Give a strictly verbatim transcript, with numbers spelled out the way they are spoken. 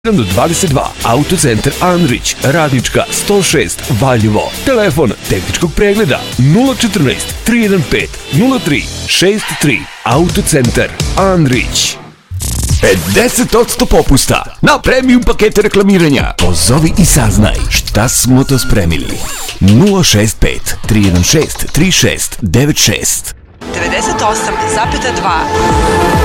jedan do dvadeset dva, Autocentar Andrić, Radnička sto šest, Valjevo. Telefon tehničkog pregleda nula četrnaest, tri jedan pet, nula tri šest tri. Autocentar Andrić. pedeset posto popusta na premium pakete reklamiranja. Pozovi i saznaj šta smo to spremili. nula šest pet, tri jedan šest, tri šest devet šest. devedeset osam zarez dva